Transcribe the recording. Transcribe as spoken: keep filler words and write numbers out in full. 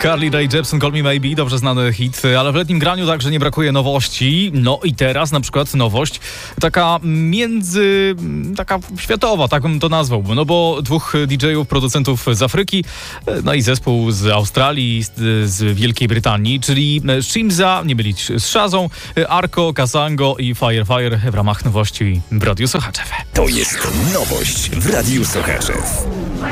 Carly Rae Jepsen, Call Me Maybe, dobrze znany hit, ale w letnim graniu także nie brakuje nowości. No i teraz na przykład nowość taka między... taka światowa, tak bym to nazwał. No bo dwóch D J ów, producentów z Afryki, no i zespół z Australii, z, z Wielkiej Brytanii, czyli Shimza, nie mylić z Shazą, Arko, Kazango i Fire Fire w ramach nowości w Radiu Sochaczew. To jest nowość w Radiu Sochaczew.